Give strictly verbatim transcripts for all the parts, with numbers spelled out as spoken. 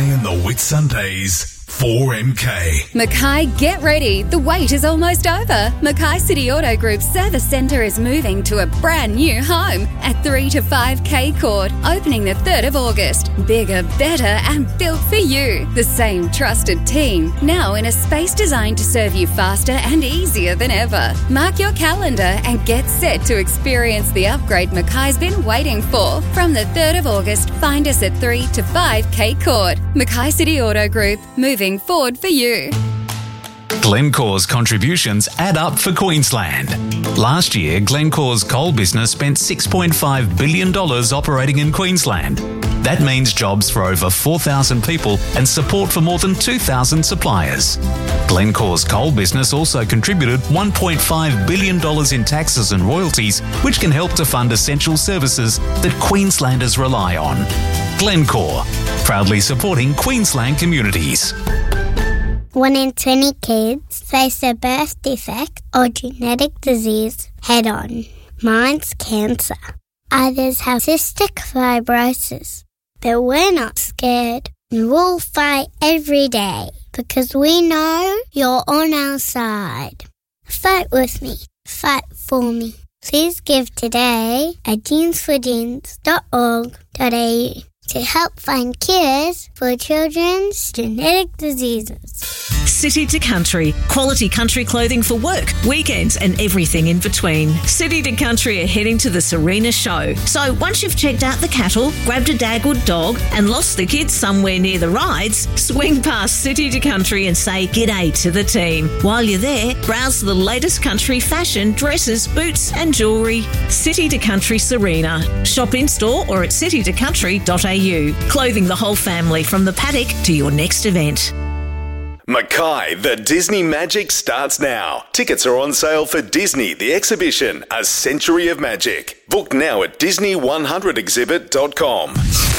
Mackay and the Whitsundays. four M K. Mackay, get ready. The wait is almost over. Mackay City Auto Group's service centre is moving to a brand new home at three to five K Court, opening the third of August. Bigger, better and built for you. The same trusted team, now in a space designed to serve you faster and easier than ever. Mark your calendar and get set to experience the upgrade Mackay's been waiting for. From the third of August, find us at three to five K Court. Mackay City Auto Group, moving forward for you. Glencore's contributions add up for Queensland. Last year, Glencore's coal business spent six point five billion dollars operating in Queensland. That means jobs for over four thousand people and support for more than two thousand suppliers. Glencore's coal business also contributed one point five billion dollars in taxes and royalties, which can help to fund essential services that Queenslanders rely on. Glencore, proudly supporting Queensland communities. One in twenty kids face a birth defect or genetic disease head-on. Mine's cancer. Others have cystic fibrosis. But we're not scared, and we'll fight every day because we know you're on our side. Fight with me. Fight for me. Please give today at jeans for jeans dot org dot a u to help find cures for children's genetic diseases. City to Country, quality country clothing for work, weekends and everything in between. City to Country are heading to the Serena show. So once you've checked out the cattle, grabbed a Dagwood dog and lost the kids somewhere near the rides, swing past City to Country and say g'day to the team. While you're there, browse the latest country fashion, dresses, boots and jewellery. City to Country Serena. Shop in store or at city to country dot a u. Clothing the whole family from the paddock to your next event. Mackay, the Disney Magic starts now. Tickets are on sale for Disney the Exhibition, A Century of Magic. Book now at disney one hundred exhibit dot com.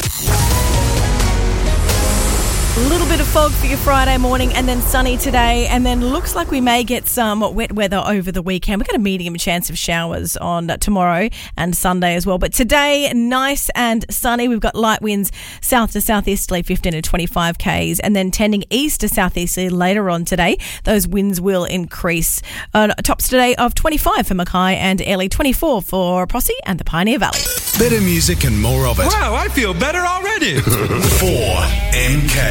A little bit of fog for your Friday morning and then sunny today, and then looks like we may get some wet weather over the weekend. We've got a medium chance of showers on tomorrow and Sunday as well. But today, nice and sunny. We've got light winds south to southeasterly fifteen to twenty-five kays, and then tending east to southeasterly later on today. Those winds will increase. Uh, tops today of twenty-five for Mackay and Airlie, twenty-four for Posse and the Pioneer Valley. Better music and more of it. Wow, I feel better already. four M K.